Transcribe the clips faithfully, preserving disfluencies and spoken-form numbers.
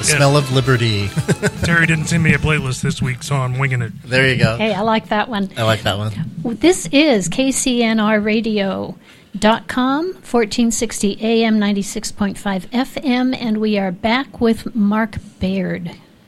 Smell of liberty. Terry didn't send me a playlist this week, so I'm winging it. There you go. Hey, I like that one. I like that one. This is K C N R radio dot com, fourteen sixty A M, ninety-six point five F M, and we are back with Mark Baird.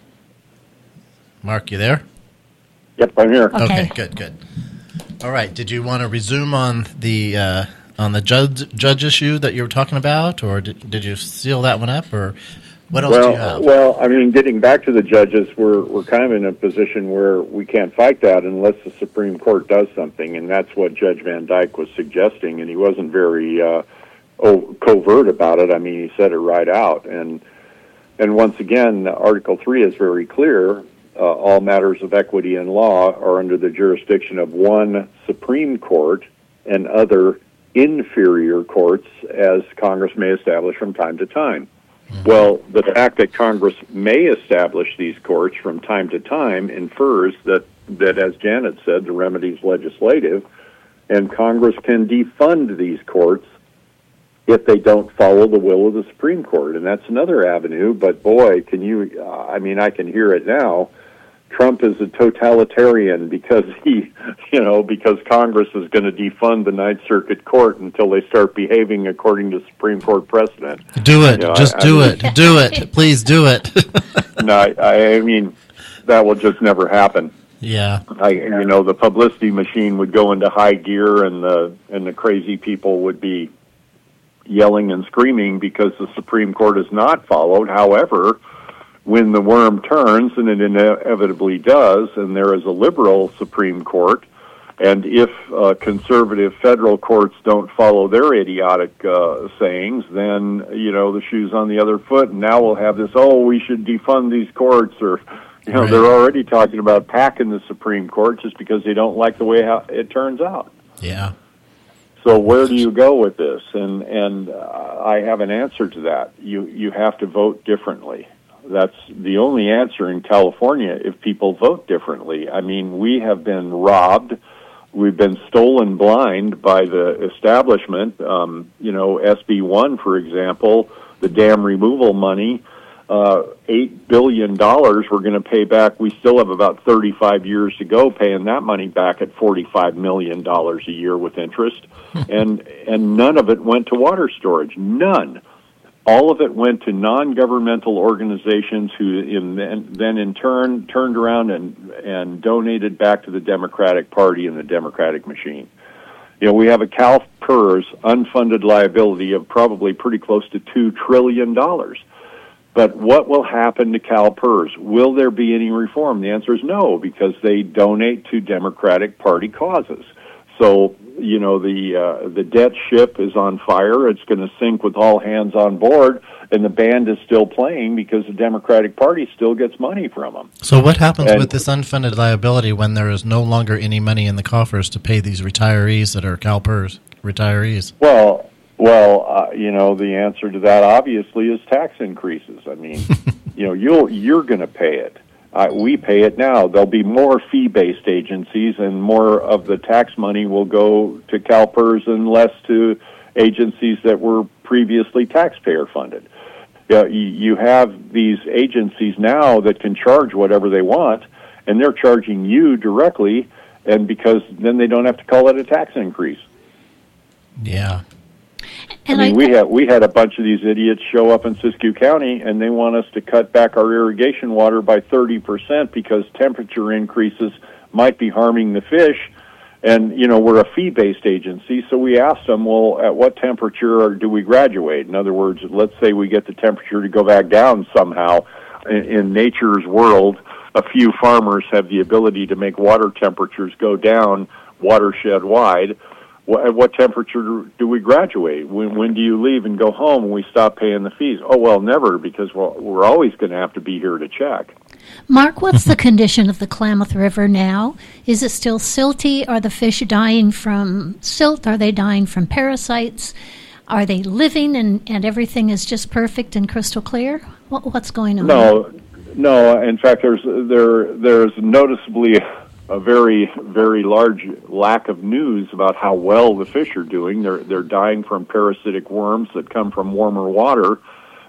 Mark, you there? Yep, I'm here. Okay. Okay, good, good. All right. Did you want to resume on the uh, on the judge judge issue that you were talking about, or did, did you seal that one up, or what else well, do you have? Well, I mean, getting back to the judges, we're we're kind of in a position where we can't fight that unless the Supreme Court does something, and that's what Judge Van Dyke was suggesting, and he wasn't very uh, oh, covert about it. I mean, he said it right out, and and once again, Article Three is very clear. Uh, all matters of equity and law are under the jurisdiction of one Supreme Court and other inferior courts as Congress may establish from time to time. Mm-hmm. Well, the fact that Congress may establish these courts from time to time infers that, that as Janet said, the remedy is legislative, and Congress can defund these courts if they don't follow the will of the Supreme Court. And that's another avenue, but boy, can you, uh, I mean, I can hear it now. Trump is a totalitarian because he, you know, because Congress is going to defund the Ninth Circuit Court until they start behaving according to Supreme Court precedent. Do it. You know, just I, do I it. Mean, do it. Please do it. No, I, I mean, that will just never happen. Yeah. I, you know, the publicity machine would go into high gear, and the and the crazy people would be yelling and screaming because the Supreme Court is not followed. However, when the worm turns, and it inevitably does, and there is a liberal Supreme Court, and if uh, conservative federal courts don't follow their idiotic uh, sayings, then, you know, the shoe's on the other foot, and now we'll have this, oh, we should defund these courts, or, you know, right. They're already talking about packing the Supreme Court just because they don't like the way how it turns out. Yeah. So where do you go with this? And and uh, I have an answer to that. You you have to vote differently. That's the only answer in California if people vote differently. I mean, we have been robbed. We've been stolen blind by the establishment. Um, you know, S B one, for example, the dam removal money, uh, eight billion dollars we're going to pay back. We still have about thirty-five years to go paying that money back at forty-five million dollars a year with interest. and and none of it went to water storage. None. All of it went to non-governmental organizations who in, then, then in turn turned around and, and donated back to the Democratic Party and the Democratic machine. You know, we have a CalPERS unfunded liability of probably pretty close to two trillion dollars. But what will happen to CalPERS? Will there be any reform? The answer is no, because they donate to Democratic Party causes. So, you know, the uh, the debt ship is on fire. It's going to sink with all hands on board, and the band is still playing because the Democratic Party still gets money from them. So what happens and, with this unfunded liability when there is no longer any money in the coffers to pay these retirees that are CalPERS retirees? Well, well, uh, you know, the answer to that obviously is tax increases. I mean, you know, you'll you're going to pay it. Uh, we pay it now. There'll be more fee-based agencies, and more of the tax money will go to CalPERS and less to agencies that were previously taxpayer-funded. Uh, you, you have these agencies now that can charge whatever they want, and they're charging you directly, and because then they don't have to call it a tax increase. Yeah. And I mean, I, we had we had a bunch of these idiots show up in Siskiyou County, and they want us to cut back our irrigation water by thirty percent because temperature increases might be harming the fish. And, you know, we're a fee-based agency, so we asked them, well, at what temperature do we graduate? In other words, let's say we get the temperature to go back down somehow. In, in nature's world, a few farmers have the ability to make water temperatures go down watershed-wide. At what temperature do we graduate? When, when do you leave and go home and we stop paying the fees? Oh, well, never, because we're, we're always going to have to be here to check. Mark, what's the condition of the Klamath River now? Is it still silty? Are the fish dying from silt? Are they dying from parasites? Are they living and, and everything is just perfect and crystal clear? What, what's going on? No, no. In fact, there's there there's noticeably a very, very large lack of news about how well the fish are doing. They're they're dying from parasitic worms that come from warmer water.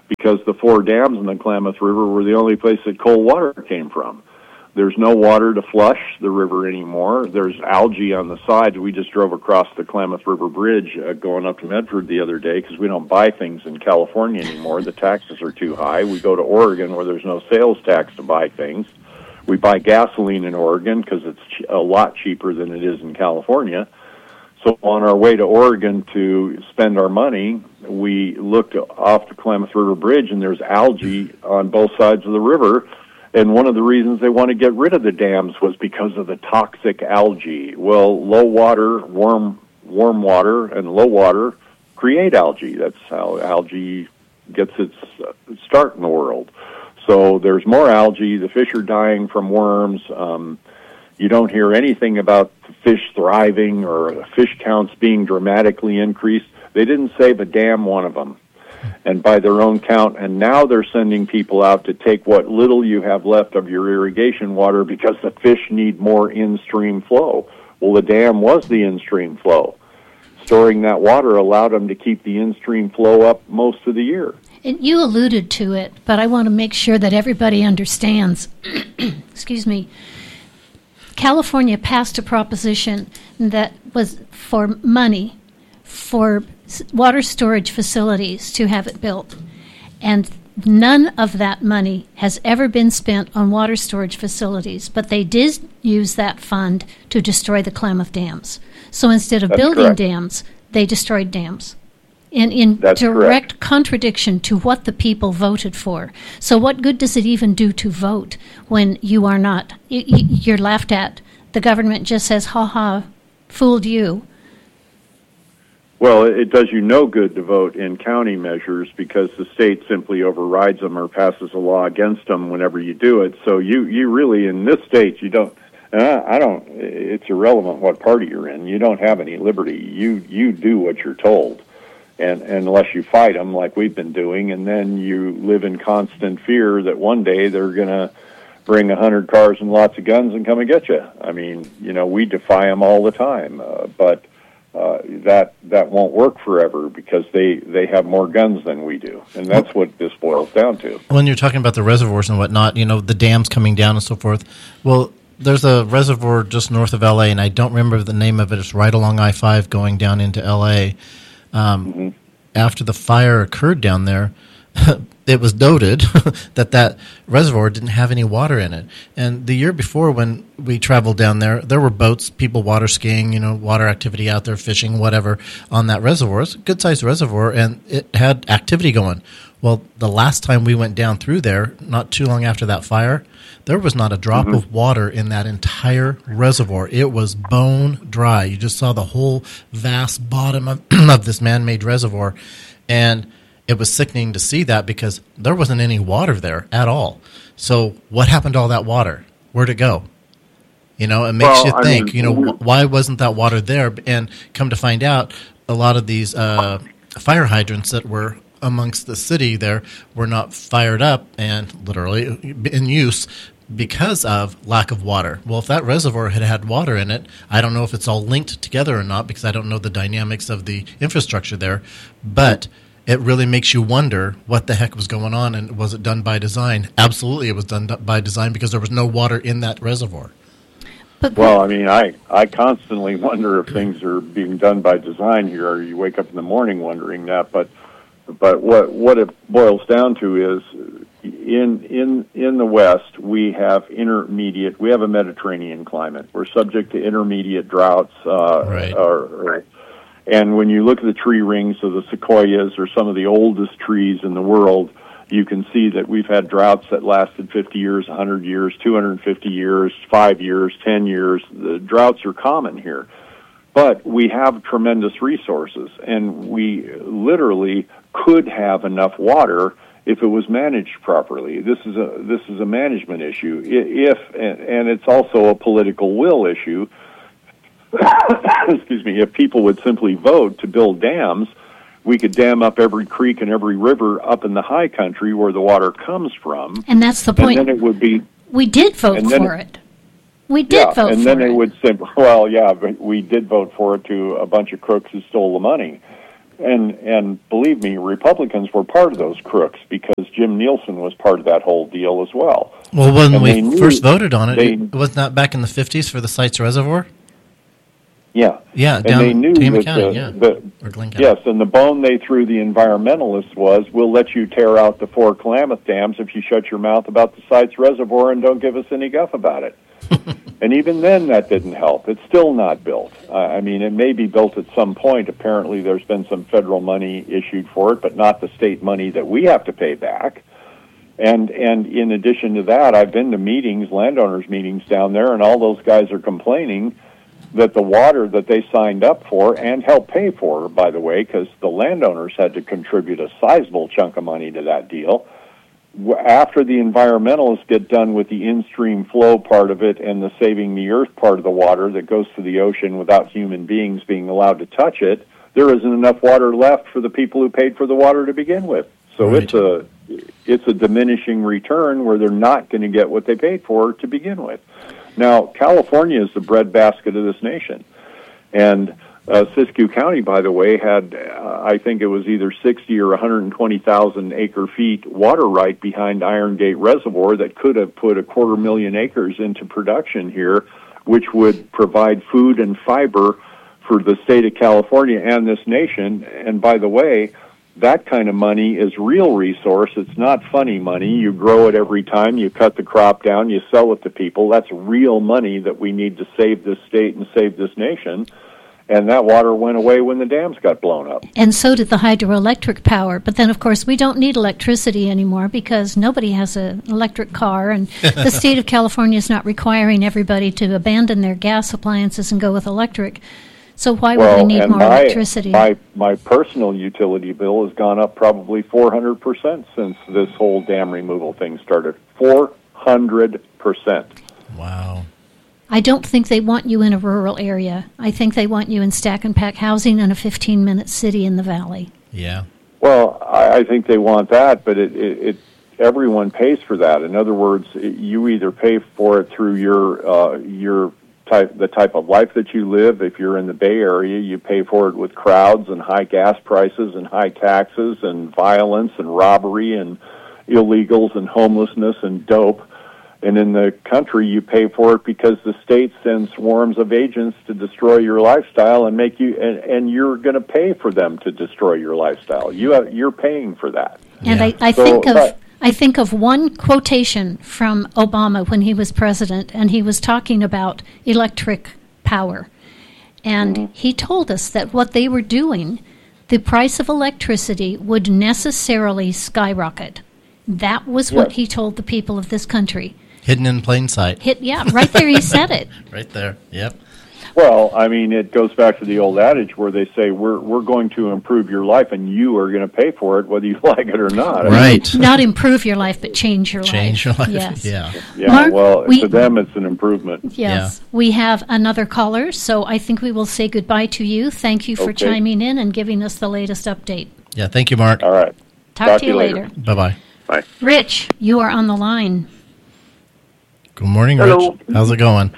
because the four dams in the Klamath River were the only place that cold water came from. There's no water to flush the river anymore. There's algae on the sides. We just drove across the Klamath River Bridge uh, going up to Medford the other day because we don't buy things in California anymore. The taxes are too high. We go to Oregon where there's no sales tax to buy things. We buy gasoline in Oregon because it's ch- a lot cheaper than it is in California. So on our way to Oregon to spend our money, we looked off the Klamath River Bridge, and there's algae on both sides of the river. And one of the reasons they want to get rid of the dams was because of the toxic algae. Well, low water, warm, warm water, and low water create algae. That's how algae gets its start in the world. So there's more algae. The fish are dying from worms. Um, you don't hear anything about the fish thriving or fish counts being dramatically increased. They didn't save a damn one of them. And by their own count, and now they're sending people out to take what little you have left of your irrigation water because the fish need more in-stream flow. Well, the dam was the in-stream flow. Storing that water allowed them to keep the in-stream flow up most of the year. And you alluded to it, but I want to make sure that everybody understands. Excuse me. California passed a proposition that was for money for water storage facilities to have it built. And none of that money has ever been spent on water storage facilities, but they did use that fund to destroy the Klamath dams. So instead of That's building correct. dams, they destroyed dams. In, in That's direct correct. contradiction to what the people voted for. So what good does it even do to vote when you are not, y- y- you're laughed at? The government just says, ha ha, fooled you. Well, it does you no good to vote in county measures because the state simply overrides them or passes a law against them whenever you do it. So you, you really, in this state, you don't, and I, I don't, it's irrelevant what party you're in. You don't have any liberty. You, you do what you're told. And, and unless you fight them like we've been doing, and then you live in constant fear that one day they're going to bring a hundred cars and lots of guns and come and get you. I mean, you know, we defy them all the time, uh, but uh, that that won't work forever because they, they have more guns than we do, and that's what this boils down to. When you're talking about the reservoirs and whatnot, you know, the dams coming down and so forth, well, there's a reservoir just north of L A, and I don't remember the name of it. It's right along I five going down into L A. Um, mm-hmm. After the fire occurred down there, it was noted that that reservoir didn't have any water in it. And the year before when we traveled down there, there were boats, people water skiing, you know, water activity out there, fishing, whatever, on that reservoir. It's a good-sized reservoir, and it had activity going. Well, the last time we went down through there, not too long after that fire, there was not a drop mm-hmm. of water in that entire reservoir. It was bone dry. You just saw the whole vast bottom of, of this man-made reservoir. And it was sickening to see that because there wasn't any water there at all. So what happened to all that water? Where'd it go? You know, it makes well, you I think, mean, you know, wh- why wasn't that water there? And come to find out, a lot of these uh, fire hydrants that were amongst the city there were not fired up and literally in use because of lack of water. Well, if that reservoir had had water in it, I don't know if it's all linked together or not because I don't know the dynamics of the infrastructure there, but it really makes you wonder what the heck was going on, and was it done by design? Absolutely, it was done by design because there was no water in that reservoir. But, well, I mean, I, I constantly wonder if things are being done by design here, or you wake up in the morning wondering that, but but what what it boils down to is in in in the West we have intermediate, we have a Mediterranean climate. We're subject to intermediate droughts, uh, right. or, or And when you look at the tree rings of the sequoias or some of the oldest trees in the world, you can see that we've had droughts that lasted fifty years, one hundred years, two hundred fifty years, five years, ten years. The droughts are common here. But we have tremendous resources, and we literally could have enough water if it was managed properly. This is a this is a management issue. If and it's also a political will issue. Excuse me, if people would simply vote to build dams, we could dam up every creek and every river up in the high country where the water comes from. And that's the point. And then it would be... We did vote for it. it. We did yeah, vote for it. and then it would say, well, yeah, but we did vote for it to a bunch of crooks who stole the money. And and believe me, Republicans were part of those crooks because Jim Nielsen was part of that whole deal as well. Well, when And they we knew- first voted on it, they- it wasn't that back in the fifties for the Sites Reservoir? Yeah. Yeah, And down they knew Tama that County, the, yeah. the- Or Glenn County. yes, and the bone they threw the environmentalists was, we'll let you tear out the four Klamath dams if you shut your mouth about the Sites Reservoir and don't give us any guff about it. And even then, that didn't help. It's still not built. Uh, I mean, it may be built at some point. Apparently, there's been some federal money issued for it, but not the state money that we have to pay back. And and in addition to that, I've been to meetings, landowners' meetings down there, and all those guys are complaining that the water that they signed up for and helped pay for, by the way, because the landowners had to contribute a sizable chunk of money to that deal, after the environmentalists get done with the in-stream flow part of it and the saving the earth part of the water that goes to the ocean without human beings being allowed to touch it, there isn't enough water left for the people who paid for the water to begin with. So Right. it's a it's a diminishing return where they're not going to get what they paid for to begin with. Now, California is the breadbasket of this nation. And uh, Siskiyou County, by the way, had, uh, I think it was either sixty or one hundred twenty thousand acre feet water right behind Iron Gate Reservoir that could have put a quarter million acres into production here, which would provide food and fiber for the state of California and this nation. And by the way, that kind of money is real resource. It's not funny money. You grow it every time. You cut the crop down. You sell it to people. That's real money that we need to save this state and save this nation. And that water went away when the dams got blown up. And so did the hydroelectric power. But then, of course, we don't need electricity anymore because nobody has an electric car. And the state of California is not requiring everybody to abandon their gas appliances and go with electric. So why well, would we need and more my, electricity? My, my personal utility bill has gone up probably four hundred percent since this whole dam removal thing started. four hundred percent. Wow. I don't think they want you in a rural area. I think they want you in stack and pack housing in a fifteen-minute city in the valley. Yeah. Well, I, I think they want that, but it, it, it everyone pays for that. In other words, it, you either pay for it through your uh, your type, the type of life that you live. If you're in the Bay Area, you pay for it with crowds and high gas prices and high taxes and violence and robbery and illegals and homelessness and dope. And in the country, you pay for it because the state sends swarms of agents to destroy your lifestyle and make you, and, and you're going to pay for them to destroy your lifestyle. You have, you're paying for that. And Yeah. I, I So, think of but- I think of one quotation from Obama when he was president, and he was talking about electric power. And Mm-hmm. he told us that what they were doing, the price of electricity would necessarily skyrocket. That was what Yes. he told the people of this country. Hidden in plain sight. Hit, yeah, right there he said it. Right there. Yep. Well, I mean, it goes back to the old adage where they say we're we're going to improve your life, and you are going to pay for it whether you like it or not. I mean, Right. Not improve your life, but change your life. Change your life. Yes. Yeah. yeah. Mark, well, we- to them, it's an improvement. Yes. We have another caller, so I think we will say goodbye to you. Thank you for Okay. chiming in and giving us the latest update. Yeah. Thank you, Mark. All right. Talk, to you later. Bye bye. Bye. Rich, you are on the line. Good morning, Hello. Rich. How's it going?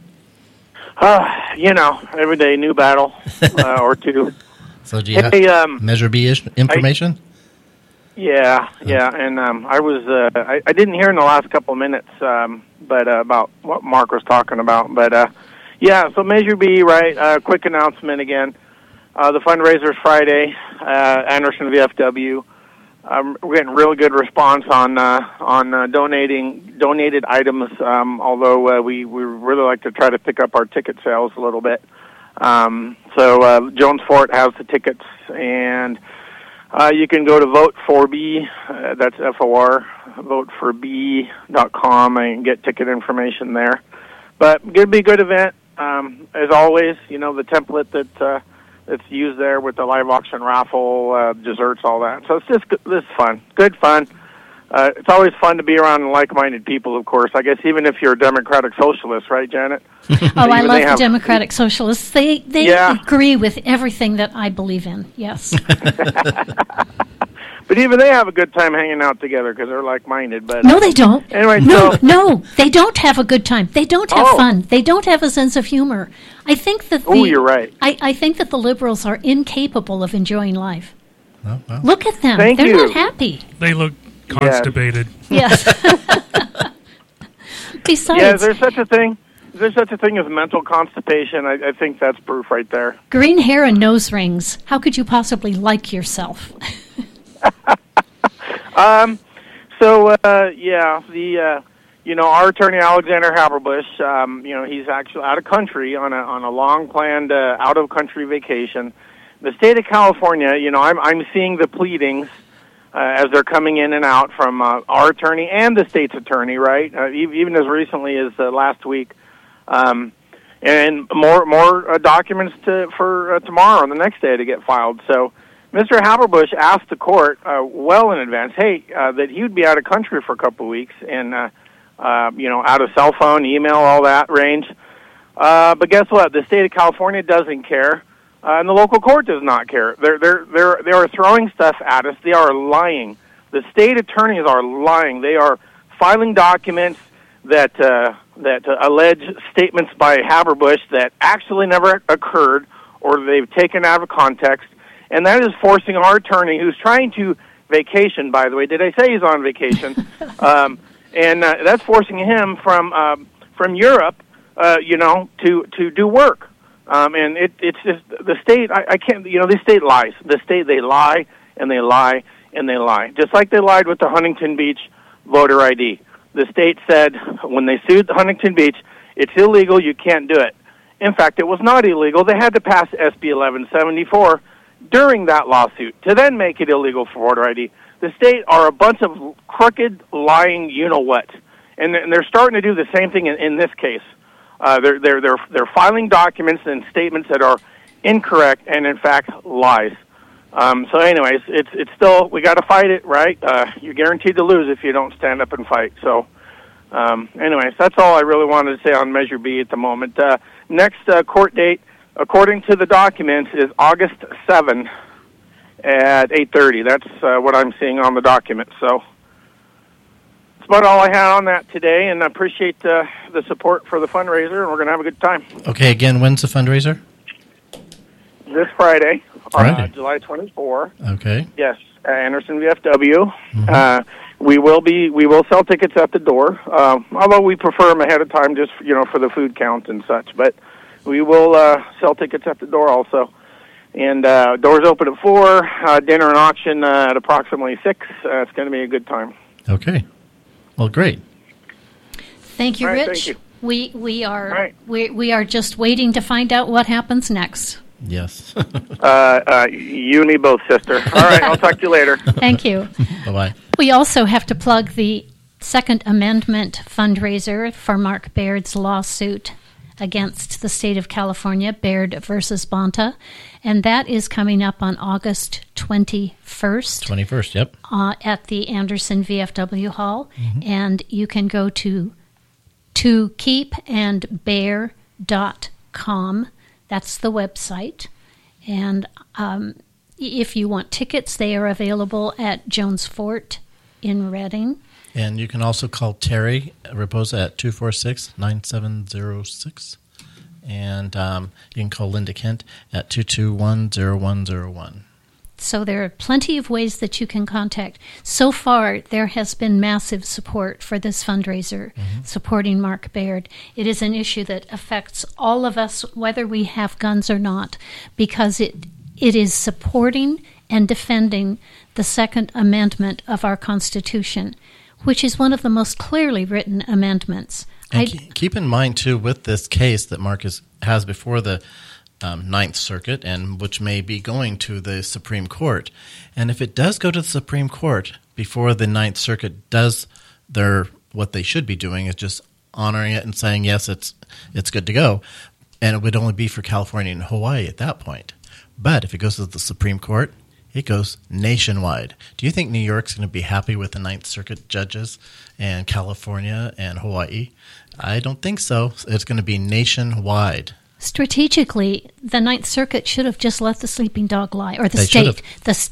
Uh, you know, every day new battle uh, or two. So, do you Hey, have um, Measure B ish information? Yeah, yeah, and um, I was uh, I, I didn't hear in the last couple of minutes, um, but uh, about what Mark was talking about. But uh, yeah, so Measure B, right? Uh, quick announcement again. Uh, the fundraiser's Friday. Uh, Anderson V F W. Um, we're getting real good response on uh, on uh, donating donated items. Um, although uh, we we really like to try to pick up our ticket sales a little bit. Um, so uh, Jones Fort has the tickets, and uh, you can go to Vote for B. Uh, that's F O R vote for b dot com and get ticket information there. But it's gonna be a good event. Um, as always, you know the template that. Uh, It's used there with the live auction raffle, uh, desserts, all that. So it's just good, this is fun, good fun. Uh, it's always fun to be around like-minded people, of course. I guess even if you're a Democratic Socialist, right, Janet? Oh, I Even love they the have- Democratic Socialists. They they Yeah. agree with everything that I believe in. Yes. But even they have a good time hanging out together because they're like-minded. But no, uh, they don't. Anyway, no, so no, they don't have a good time. They don't have Oh. fun. They don't have a sense of humor. I think that the, Oh, you're right. I, I think that the liberals are incapable of enjoying life. Oh, well. Look at them. Thank They're you. not happy. They look constipated. Yes. Besides, yeah, is there such a thing? Is there such a thing as mental constipation? I, I think that's proof right there. green hair and nose rings. How could you possibly like yourself? Um, so uh, yeah, the uh, you know our attorney Alexander Haberbush, um, you know he's actually out of country on a on a long planned uh, out of country vacation. The state of California, you know, I'm I'm seeing the pleadings uh, as they're coming in and out from uh, our attorney and the state's attorney, right? Uh, even as recently as uh, last week, um, and more more uh, documents to for uh, tomorrow and the next day to get filed. So. Mister Haberbush asked the court uh, well in advance, hey, uh, that he would be out of country for a couple of weeks and, uh, uh, you know, out of cell phone, email, all that range. Uh, but guess what? The state of California doesn't care, uh, and the local court does not care. They're they're they're they are throwing stuff at us. They are lying. The state attorneys are lying. They are filing documents that uh, that uh, allege statements by Haberbush that actually never occurred, or they've taken out of context. And that is forcing our attorney, who's trying to vacation, by the way. Did I say he's on vacation? um, and uh, that's forcing him from uh, from Europe, uh, you know, to, to do work. Um, and it, it's just the state. I, I can't. You know, the state lies. The state they lie and they lie and they lie. Just like they lied with the Huntington Beach voter I D. The state said when they sued Huntington Beach, it's illegal. You can't do it. In fact, it was not illegal. They had to pass S B eleven seventy-four. During that lawsuit, to then make it illegal for voter I D. The state are a bunch of crooked, lying, you-know-what. And they're starting to do the same thing in, in this case. Uh, they're, they're, they're, they're filing documents and statements that are incorrect and, in fact, lies. Um, so anyways, it's it's still, we got to fight it, right? Uh, you're guaranteed to lose if you don't stand up and fight. So um, anyways, that's all I really wanted to say on Measure B at the moment. Uh, next uh, court date, according to the documents, is August seventh at eight thirty. That's uh, what I'm seeing on the document. So that's about all I had on that today, and I appreciate uh, the support for the fundraiser, and we're going to have a good time. Okay, again, when's the fundraiser? This Friday, Friday. Uh, July twenty-fourth. Okay. Yes, uh, Anderson V F W. Mm-hmm. Uh, we will be we will sell tickets at the door, uh, although we prefer them ahead of time, just you know for the food count and such. But we will uh, sell tickets at the door also. And uh, doors open at four, uh, dinner and auction uh, at approximately six. Uh, it's going to be a good time. Okay. Well, great. Thank you, All right, Rich. thank you. We we are right. we we are just waiting to find out what happens next. Yes. uh, uh, you and me both, sister. All right, I'll talk to you later. Thank you. Bye-bye. We also have to plug the Second Amendment fundraiser for Mark Baird's lawsuit against the state of California, Baird versus Bonta, and that is coming up on August twenty-first. twenty-first, yep. Uh, at the Anderson V F W Hall, mm-hmm. and you can go to to keep and bear dot com. That's the website, and um, if you want tickets, they are available at Jones Fort in Redding. And you can also call Terry Raposa at two four six, nine seven zero six. And um, you can call Linda Kent at two two one, zero one zero one. So there are plenty of ways that you can contact. So far, there has been massive support for this fundraiser, mm-hmm. supporting Mark Baird. It is an issue that affects all of us, whether we have guns or not, because it it is supporting and defending the Second Amendment of our Constitution, which is one of the most clearly written amendments. And keep in mind, too, with this case that Mark is, has before the um, Ninth Circuit, and which may be going to the Supreme Court, and if it does go to the Supreme Court before the Ninth Circuit does their what they should be doing is just honoring it and saying, yes, it's it's good to go, and it would only be for California and Hawaii at that point. But if it goes to the Supreme Court, it goes nationwide. Do you think New York's going to be happy with the Ninth Circuit judges and California and Hawaii? I don't think so. It's going to be nationwide. Strategically, the Ninth Circuit should have just let the sleeping dog lie, or the They state. should've. The state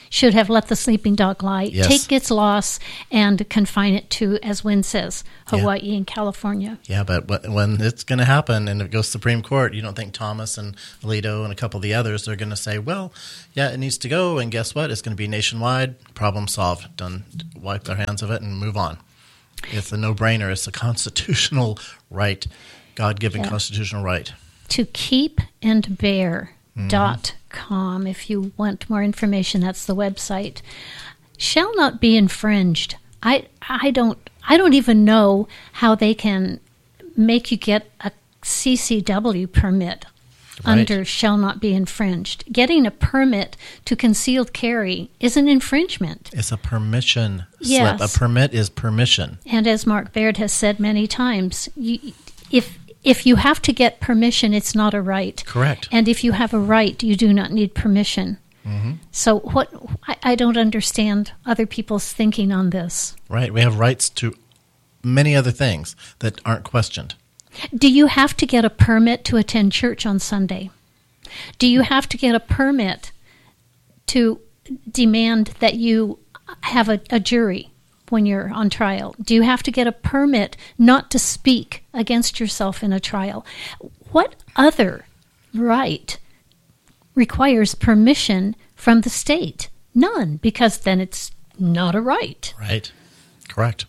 should have let the sleeping dog lie, Yes. take its loss, and confine it to, as Wynn says, Hawaii Yeah. and California. Yeah, but wh- when it's going to happen and it goes to Supreme Court, you don't think Thomas and Alito and a couple of the others are going to say, well, yeah, it needs to go, and guess what? It's going to be nationwide. Problem solved. Done. Wipe their hands of it and move on. It's a no-brainer. It's a constitutional right, God-given Yeah. constitutional right. To keep and bear dot com. If you want more information, that's the website. Shall not be infringed. I I don't I don't even know how they can make you get a C C W permit Right. under shall not be infringed. Getting a permit to concealed carry is an infringement. It's a permission Yes. slip. A permit is permission. And as Mark Baird has said many times, you, if if you have to get permission, it's not a right. Correct. And if you have a right, you do not need permission. Mm-hmm. So what I, I don't understand other people's thinking on this. Right. We have rights to many other things that aren't questioned. Do you have to get a permit to attend church on Sunday? Do you have to get a permit to demand that you have a, a jury when you're on trial? Do you have to get a permit not to speak against yourself in a trial? What other right requires permission from the state? None, because then it's not a right. Right. Correct.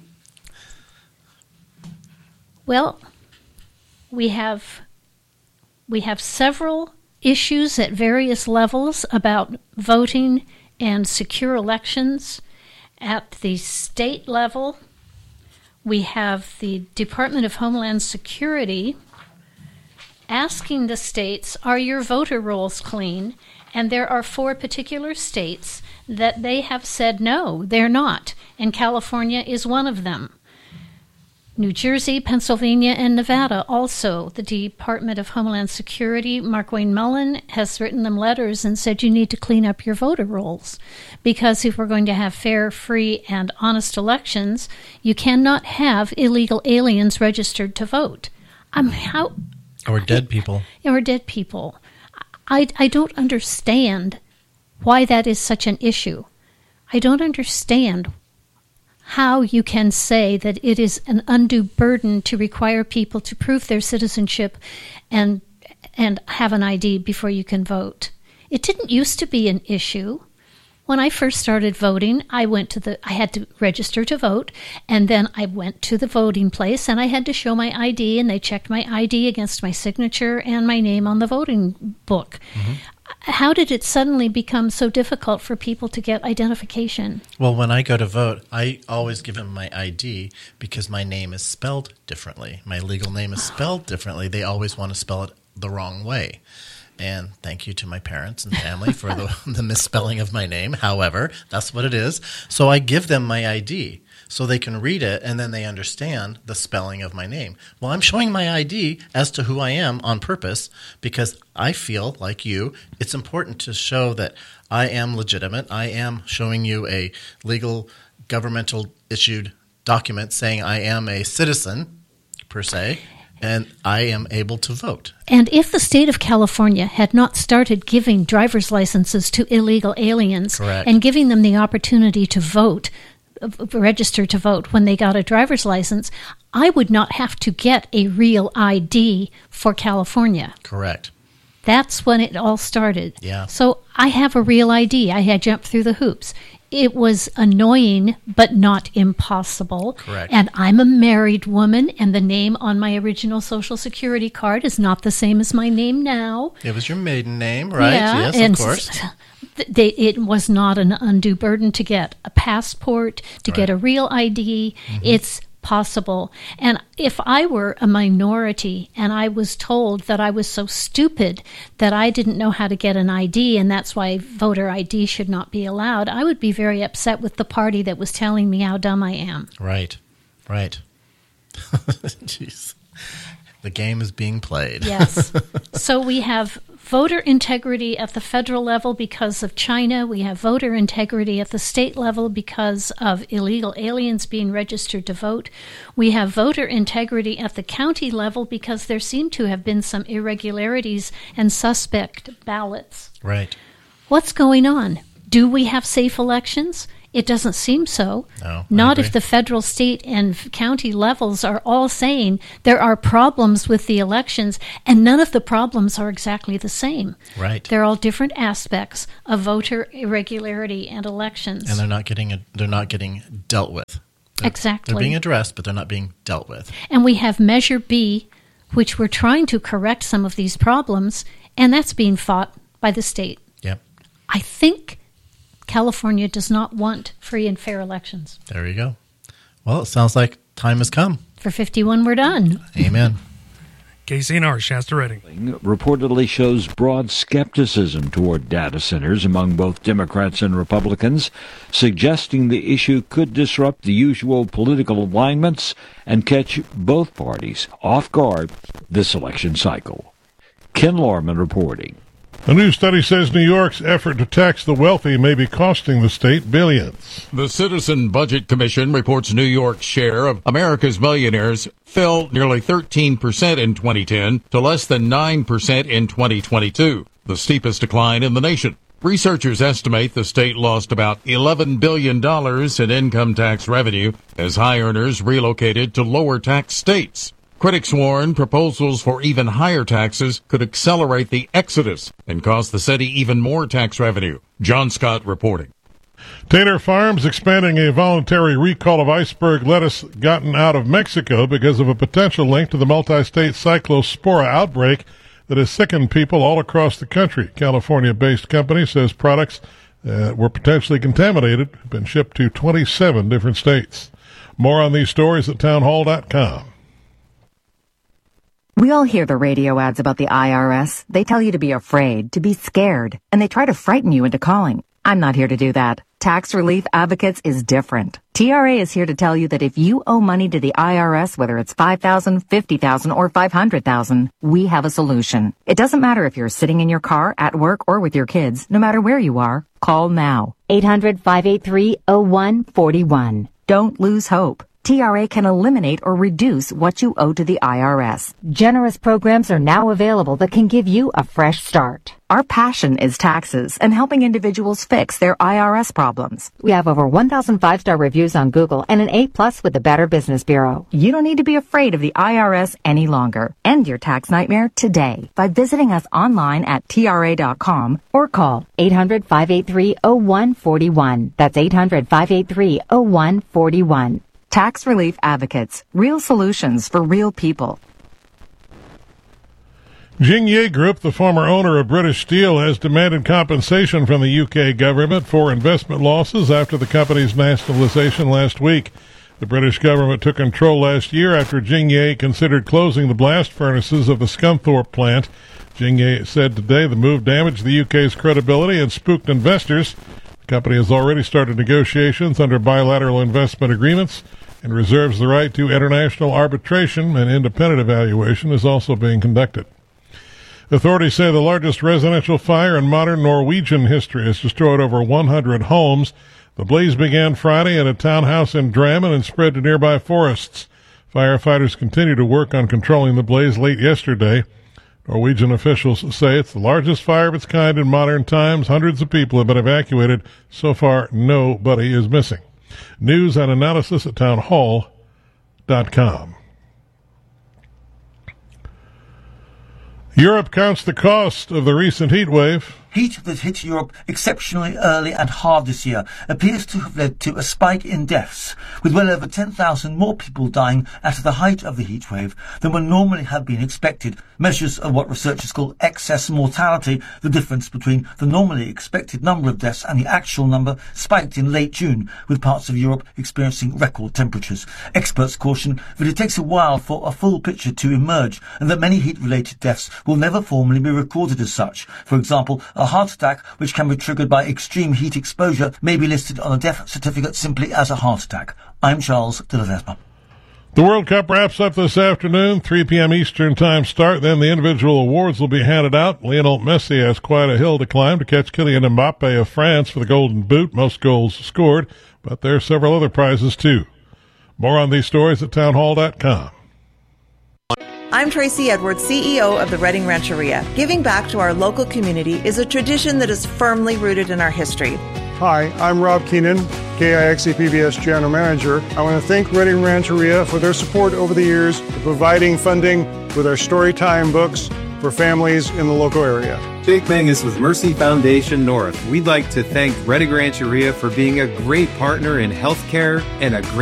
Well, we have we have several issues at various levels about voting and secure elections. At the state level, we have the Department of Homeland Security asking the states, are your voter rolls clean? And there are four particular states that they have said no, they're not. And California is one of them. New Jersey, Pennsylvania, and Nevada also. The Department of Homeland Security, Mark Wayne Mullen, has written them letters and said you need to clean up your voter rolls. Because if we're going to have fair, free, and honest elections, you cannot have illegal aliens registered to vote. Um, how, Or dead people. or dead people. I, I don't understand why that is such an issue. I don't understand how you can say that it is an undue burden to require people to prove their citizenship and and have an I D before you can vote. It didn't used to be an issue. When I first started voting, I went to the I had to register to vote, and then I went to the voting place and I had to show my I D, and they checked my I D against my signature and my name on the voting book. Mm-hmm. How did it suddenly become so difficult for people to get identification? Well, when I go to vote, I always give them my I D because my name is spelled differently. My legal name is spelled differently. They always want to spell it the wrong way. And thank you to my parents and family for the, the misspelling of my name. However, that's what it is. So I give them my I D so they can read it and then they understand the spelling of my name. Well, I'm showing my I D as to who I am on purpose because I feel, like you, it's important to show that I am legitimate. I am showing you a legal, governmental issued document saying I am a citizen, per se, and I am able to vote. And if the state of California had not started giving driver's licenses to illegal aliens Correct. and giving them the opportunity to vote, uh, register to vote when they got a driver's license, I would not have to get a real I D for California. Correct. That's when it all started. Yeah. So I have a real I D. I had jumped through the hoops. It was annoying, but not impossible. Correct. And I'm a married woman, and the name on my original Social Security card is not the same as my name now. It was your maiden name, right? Yeah, yes, and of course. s- th- They, it was not an undue burden to get a passport, to get Right. a real I D. Mm-hmm. It's possible. And if I were a minority and I was told that I was so stupid that I didn't know how to get an I D and that's why voter I D should not be allowed, I would be very upset with the party that was telling me how dumb I am. Right, right. Jeez. The game is being played. Yes. So we have voter integrity at the federal level because of China. We have voter integrity at the state level because of illegal aliens being registered to vote. We have voter integrity at the county level because there seem to have been some irregularities and suspect ballots. Right. What's going on? Do we have safe elections? It doesn't seem so. No, Not if the federal, state, and county levels are all saying there are problems with the elections, and none of the problems are exactly the same. Right. They're all different aspects of voter irregularity and elections. And they're not getting they're not getting dealt with. They're, exactly. They're being addressed, but they're not being dealt with. And we have Measure B, which we're trying to correct some of these problems, and that's being fought by the state. Yep. I think California does not want free and fair elections. There you go. Well, it sounds like time has come. For fifty-one, we're done. Amen. K C N R, Shasta Redding. Reportedly shows broad skepticism toward data centers among both Democrats and Republicans, suggesting the issue could disrupt the usual political alignments and catch both parties off guard this election cycle. Ken Lorman reporting. A new study says New York's effort to tax the wealthy may be costing the state billions. The Citizen Budget Commission reports New York's share of America's millionaires fell nearly thirteen percent in twenty ten to less than nine percent in twenty twenty-two, the steepest decline in the nation. Researchers estimate the state lost about eleven billion dollars in income tax revenue as high earners relocated to lower tax states. Critics warn proposals for even higher taxes could accelerate the exodus and cost the city even more tax revenue. John Scott reporting. Taylor Farms expanding a voluntary recall of iceberg lettuce gotten out of Mexico because of a potential link to the multi-state cyclospora outbreak that has sickened people all across the country. California-based company says products that were potentially contaminated have been shipped to twenty-seven different states. More on these stories at townhall dot com. We all hear the radio ads about the I R S. They tell you to be afraid, to be scared, and they try to frighten you into calling. I'm not here to do that. Tax Relief Advocates is different. T R A is here to tell you that if you owe money to the I R S, whether it's five thousand dollars, fifty thousand dollars, or five hundred thousand dollars, we have a solution. It doesn't matter if you're sitting in your car, at work, or with your kids. No matter where you are, call now. eight hundred, five eight three, oh one four one. Don't lose hope. T R A can eliminate or reduce what you owe to the I R S. Generous programs are now available that can give you a fresh start. Our passion is taxes and helping individuals fix their I R S problems. We have over one thousand five-star reviews on Google and an A plus with the Better Business Bureau. You don't need to be afraid of the I R S any longer. End your tax nightmare today by visiting us online at T R A dot com or call eight hundred, five eight three, oh one four one. That's eight hundred, five eight three, oh one four one. Tax Relief Advocates. Real solutions for real people. Jingye Group, the former owner of British Steel, has demanded compensation from the U K government for investment losses after the company's nationalization last week. The British government took control last year after Jingye considered closing the blast furnaces of the Scunthorpe plant. Jingye said today the move damaged the U K's credibility and spooked investors. The company has already started negotiations under bilateral investment agreements and reserves the right to international arbitration. An independent evaluation is also being conducted. Authorities say the largest residential fire in modern Norwegian history has destroyed over one hundred homes. The blaze began Friday at a townhouse in Drammen and spread to nearby forests. Firefighters continue to work on controlling the blaze late yesterday. Norwegian officials say it's the largest fire of its kind in modern times. Hundreds of people have been evacuated. So far, nobody is missing. News and analysis at townhall dot com. Europe counts the cost of the recent heat wave. Heat that hit Europe exceptionally early and hard this year appears to have led to a spike in deaths, with well over ten thousand more people dying at the height of the heat wave than would normally have been expected. Measures of what researchers call excess mortality, the difference between the normally expected number of deaths and the actual number, spiked in late June, with parts of Europe experiencing record temperatures. Experts caution that it takes a while for a full picture to emerge and that many heat-related deaths will never formally be recorded as such. For example, a heart attack, which can be triggered by extreme heat exposure, may be listed on a death certificate simply as a heart attack. I'm Charles de la Vespa. The World Cup wraps up this afternoon, three p.m. Eastern Time start. Then the individual awards will be handed out. Lionel Messi has quite a hill to climb to catch Kylian Mbappe of France for the Golden Boot, most goals scored, but there are several other prizes too. More on these stories at townhall dot com. I'm Tracy Edwards, C E O of the Redding Rancheria. Giving back to our local community is a tradition that is firmly rooted in our history. Hi, I'm Rob Keenan, K I X E P B S General Manager. I want to thank Reading Rancheria for their support over the years, providing funding with our Storytime books for families in the local area. Jake Mangus with Mercy Foundation North. We'd like to thank Reading Rancheria for being a great partner in healthcare and a great